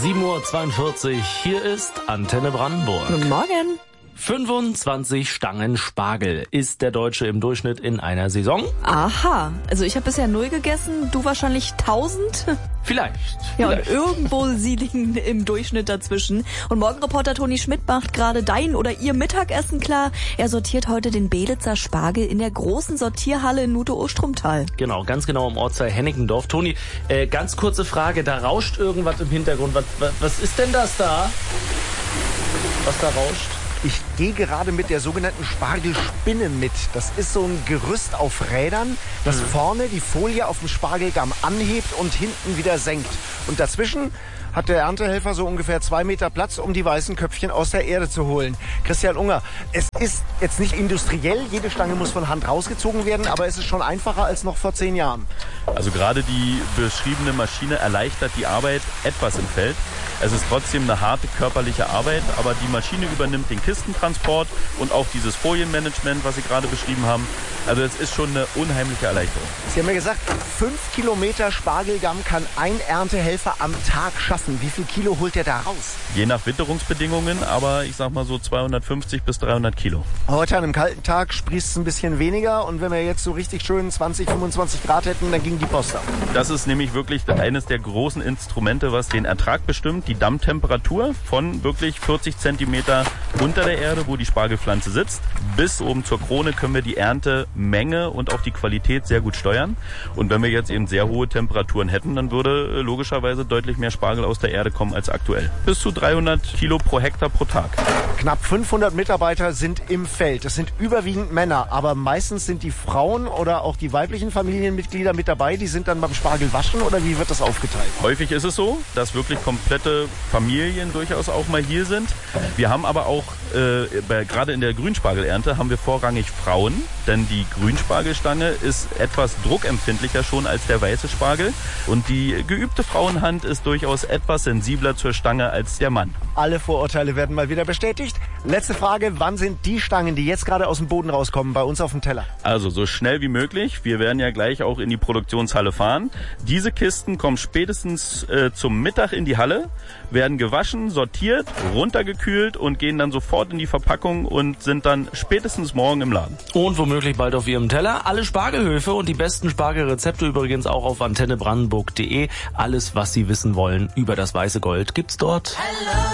7:42 Uhr, hier ist Antenne Brandenburg. Guten Morgen. 25 Stangen Spargel isst der Deutsche im Durchschnitt in einer Saison. Aha, also ich habe bisher 0 gegessen, du wahrscheinlich 1000? Vielleicht. Ja, und irgendwo sie liegen im Durchschnitt dazwischen. Und Morgenreporter Toni Schmidt macht gerade dein oder ihr Mittagessen klar. Er sortiert heute den Belitzer Spargel in der großen Sortierhalle in Nutte-Ostrumtal. Genau, ganz genau im Ortsteil Hennickendorf. Toni, ganz kurze Frage, da rauscht irgendwas im Hintergrund. Was ist denn das da? Was da rauscht? Ich gehe gerade mit der sogenannten Spargelspinne mit. Das ist so ein Gerüst auf Rädern, das vorne die Folie auf dem Spargelgamm anhebt und hinten wieder senkt. Und dazwischen hat der Erntehelfer so ungefähr 2 Meter Platz, um die weißen Köpfchen aus der Erde zu holen. Christian Unger, es ist jetzt nicht industriell, jede Stange muss von Hand rausgezogen werden, aber es ist schon einfacher als noch vor 10 Jahren. Also gerade die beschriebene Maschine erleichtert die Arbeit etwas im Feld. Es ist trotzdem eine harte körperliche Arbeit, aber die Maschine übernimmt den Kistentransport und auch dieses Folienmanagement, was Sie gerade beschrieben haben. Also es ist schon eine unheimliche Erleichterung. Sie haben ja gesagt, 5 Kilometer Spargelgamm kann ein Erntehelfer am Tag schaffen. Wie viel Kilo holt der da raus? Je nach Witterungsbedingungen, aber ich sag mal so 250 bis 300 Kilo. Heute an einem kalten Tag sprießt es ein bisschen weniger und wenn wir jetzt so richtig schön 20, 25 Grad hätten, dann ging die Post ab. Das ist nämlich wirklich eines der großen Instrumente, was den Ertrag bestimmt. Die Dammtemperatur von wirklich 40 Zentimeter unter der Erde, wo die Spargelpflanze sitzt, bis oben zur Krone können wir die Erntemenge und auch die Qualität sehr gut steuern. Und wenn wir jetzt eben sehr hohe Temperaturen hätten, dann würde logischerweise deutlich mehr Spargel aus der Erde kommen als aktuell. Bis zu 300 Kilo pro Hektar pro Tag. Knapp 500 Mitarbeiter sind im Feld. Das sind überwiegend Männer, aber meistens sind die Frauen oder auch die weiblichen Familienmitglieder mit dabei. Die sind dann beim Spargelwaschen oder wie wird das aufgeteilt? Häufig ist es so, dass wirklich komplette Familien durchaus auch mal hier sind. Wir haben aber auch, gerade in der Grünspargelernte, haben wir vorrangig Frauen, denn die Grünspargelstange ist etwas druckempfindlicher schon als der weiße Spargel. Und die geübte Frauenhand ist durchaus etwas sensibler zur Stange als der Mann. Alle Vorurteile werden mal wieder bestätigt. Letzte Frage, wann sind die Stangen, die jetzt gerade aus dem Boden rauskommen, bei uns auf dem Teller? Also so schnell wie möglich. Wir werden ja gleich auch in die Produktionshalle fahren. Diese Kisten kommen spätestens zum Mittag in die Halle, werden gewaschen, sortiert, runtergekühlt und gehen dann sofort in die Verpackung und sind dann spätestens morgen im Laden. Und womöglich bald auf Ihrem Teller. Alle Spargelhöfe und die besten Spargelrezepte übrigens auch auf antennebrandenburg.de. Alles, was Sie wissen wollen über das weiße Gold, gibt's dort. Hello.